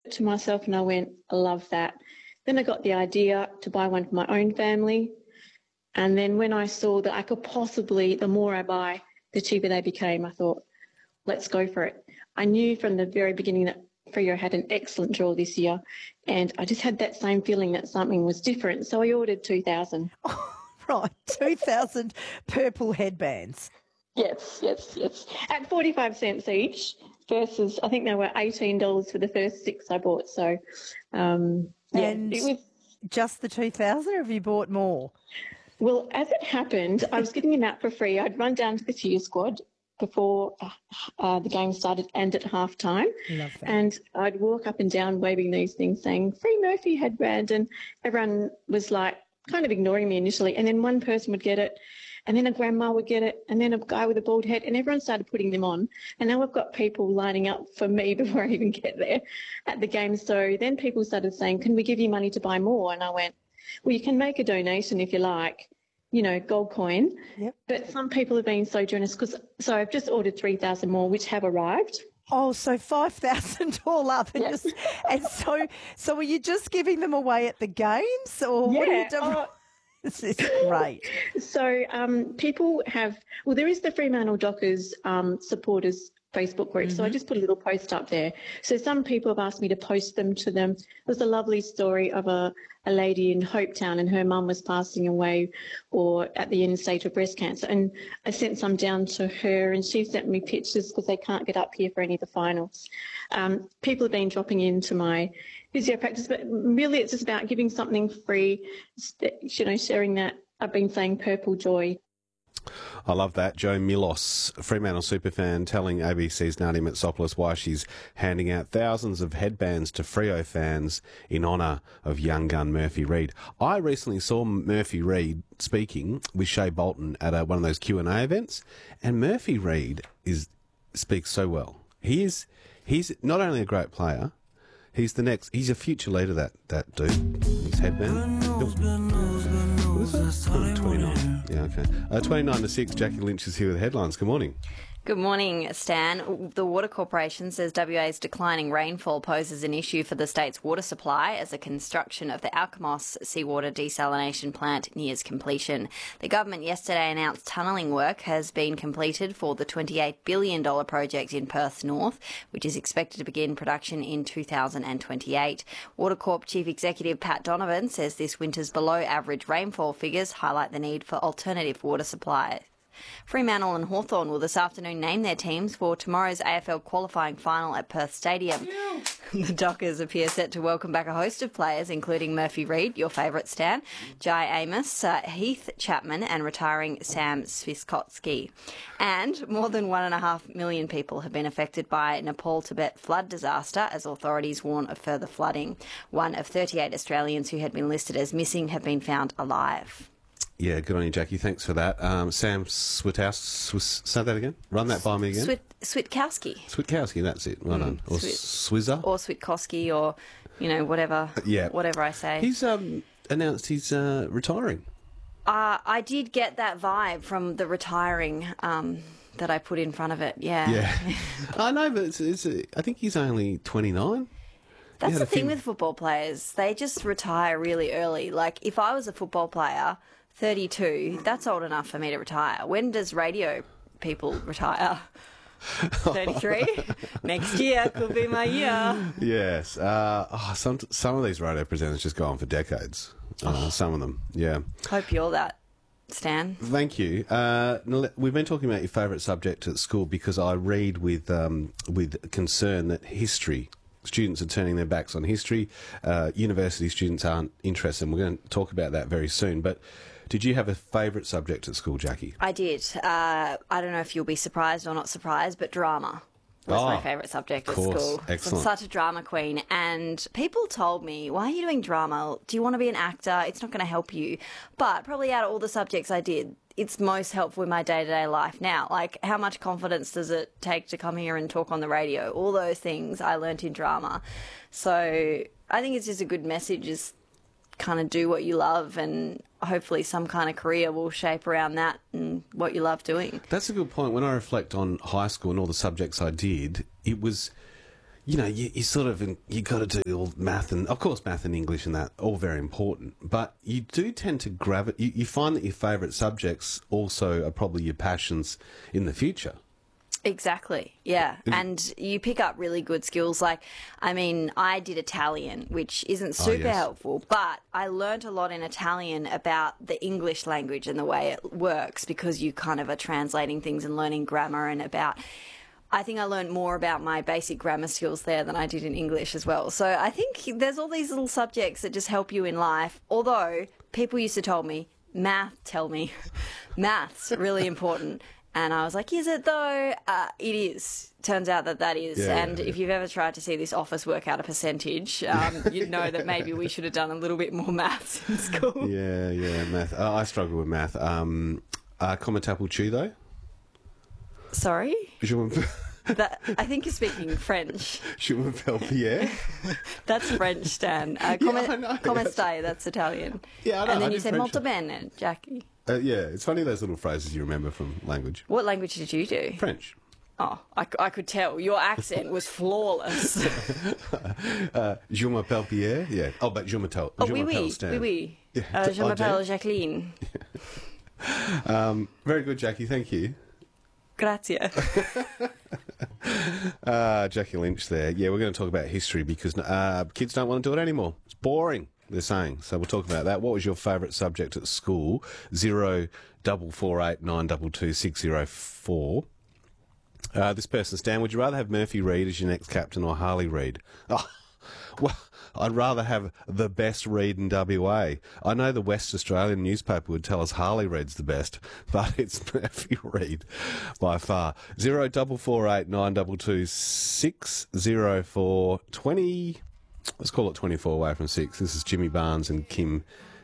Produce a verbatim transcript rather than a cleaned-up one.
to myself and I went, I love that. Then I got the idea to buy one for my own family. And then when I saw that I could possibly, the more I buy, the cheaper they became, I thought, let's go for it. I knew from the very beginning that Freo had an excellent draw this year, and I just had that same feeling that something was different. So I ordered two thousand. Oh, right, two thousand purple headbands. Yes, yes, yes. At forty-five cents each versus I think they were eighteen dollars for the first six I bought. So, um, yeah, and it was just the two thousand, or have you bought more? Well, as it happened, I was getting them out for free. I'd run down to the cheer squad before uh, the game started and at half time. Love that. And I'd walk up and down waving these things saying, Free Murphy headband. And everyone was like kind of ignoring me initially. And then one person would get it. And then a grandma would get it. And then a guy with a bald head. And everyone started putting them on. And now I've got people lining up for me before I even get there at the game. So then people started saying, can we give you money to buy more? And I went, well, you can make a donation if you like, you know, gold coin. Yep. But some people have been so generous because, so I've just ordered three thousand more, which have arrived. Oh, so five thousand all up. And, Yes. just, and so so are you just giving them away at the games? Or Yeah. what are you doing? Oh, This is great. So um, people have, well, there is the Fremantle Dockers um, supporters Facebook group. Mm-hmm. So I just put a little post up there. So some people have asked me to post them to them. There's a lovely story of a, a lady in Hopetown and her mum was passing away or at the end stage of breast cancer. And I sent some down to her and she sent me pictures because they can't get up here for any of the finals. Um, people have been dropping into my physio practice, but really it's just about giving something free, you know, sharing that. I've been saying purple joy. I love that. Joe Milos, Fremantle superfan, telling A B C's Nadia Mitsopoulos why she's handing out thousands of headbands to Freo fans in honour of young gun Murphy Reid. I recently saw Murphy Reid speaking with Shea Bolton at a, one of those Q and A events, and Murphy Reid is speaks so well. He is he's not only a great player, he's the next. He's a future leader. That that dude, his headband. What is that? Oh, twenty-nine. Yeah, okay. Uh, twenty-nine to six. Jackie Lynch is here with the headlines. Good morning. Good morning, Stan. The Water Corporation says W A's declining rainfall poses an issue for the state's water supply as the construction of the Alkimos seawater desalination plant nears completion. The government yesterday announced tunnelling work has been completed for the twenty-eight billion dollars project in Perth North, which is expected to begin production in two thousand twenty-eight. Water Corp Chief Executive Pat Donovan says this winter's below-average rainfall figures highlight the need for alternative water supply. Fremantle and Hawthorn will this afternoon name their teams for tomorrow's A F L qualifying final at Perth Stadium. The Dockers appear set to welcome back a host of players, including Murphy Reid, your favourite Stan, Jai Amos, uh, Heath Chapman and retiring Sam Swiskotsky. And more than one and a half million people have been affected by Nepal Tibet flood disaster as authorities warn of further flooding. One of thirty-eight Australians who had been listed as missing have been found alive. Yeah, good on you, Jackie. Thanks for that. Um, Sam Swithouse, Swiss, say that again. Run that by me again. Swit, Switkowski. Switkowski, that's it. Well done. Or Swit- Swizzer. Or Switkowski, or, you know, whatever. Yeah. Whatever I say. He's um, announced he's uh, retiring. Uh, I did get that vibe from the retiring um, that I put in front of it. Yeah. Yeah. I know, but it's, it's a, I think he's only twenty-nine. That's had the a thing few- with football players. They just retire really early. Like, if I was a football player, thirty-two, that's old enough for me to retire. When does radio people retire? thirty-three? Next year could be my year. Yes. Uh, oh, some some of these radio presenters just go on for decades. Uh, Oh. Some of them, yeah. Hope you're that, Stan. Thank you. Uh, Nale- we've been talking about your favourite subject at school because I read with um, with concern that history, students are turning their backs on history. Uh, university students aren't interested, and we're going to talk about that very soon. But did you have a favourite subject at school, Jackie? I did. Uh, I don't know if you'll be surprised or not surprised, but drama was Oh, my favourite subject at course. school. Excellent. I'm such a drama queen. And people told me, why are you doing drama? Do you want to be an actor? It's not going to help you. But probably out of all the subjects I did, it's most helpful in my day-to-day life now. Like, how much confidence does it take to come here and talk on the radio? All those things I learnt in drama. So I think it's just a good message, is kind of do what you love, and hopefully some kind of career will shape around that and what you love doing. That's a good point. When I reflect on high school and all the subjects I did, it was, you know, you, you sort of, you got to do all math and, of course, math and English and that, all very important. But you do tend to gravitate, you, you find that your favourite subjects also are probably your passions in the future. Exactly, yeah. And you pick up really good skills. Like, I mean, I did Italian, which isn't super oh, yes. helpful, but I learnt a lot in Italian about the English language and the way it works, because you kind of are translating things and learning grammar and about... I think I learned more about my basic grammar skills there than I did in English as well. So I think there's all these little subjects that just help you in life. Although people used to tell me, math, tell me, math's really important. And I was like, is it though? Uh, it is. Turns out that that is. Yeah, and yeah, if yeah. you've ever tried to see this office work out a percentage, um, you'd know that maybe we should have done a little bit more maths in school. Yeah, yeah, math. Uh, I struggle with math. Um, uh, comment apple chew, though? Sorry? Je m'appelle That, I think you're speaking French. Je m'appelle Pierre. That's French, Stan. Uh, Yeah, come, I know. come stai, that's Italian. Yeah, I know. And I then you did said French. molto bene, Jackie. Uh, yeah, it's funny those little phrases you remember from language. What language did you do? French. Oh, I, I could tell. Your accent was flawless. uh, Je m'appelle Pierre. Yeah. Oh, but je m'appelle Oh, je oui, m'appelle oui, Stan. oui, oui. Yeah. Uh, je Oh, m'appelle Jan? Jacqueline. Um, very good, Jackie. Thank you. Grazie. Uh, Jackie Lynch there. Yeah, we're going to talk about history because uh, kids don't want to do it anymore. It's boring, they're saying. So we'll talk about that. What was your favourite subject at school? Zero double four eight nine double two six zero four. Uh, this person, Stan, would you rather have Murphy Reid as your next captain or Harley Reid? Oh, well, I'd rather have the best Reid in W A. I know the West Australian newspaper would tell us Harley Reid's the best, but it's Murphy Reid by far. Zero double four eight nine double two six zero four twenty. Let's call it twenty-four away from six. This is Jimmy Barnes and Kim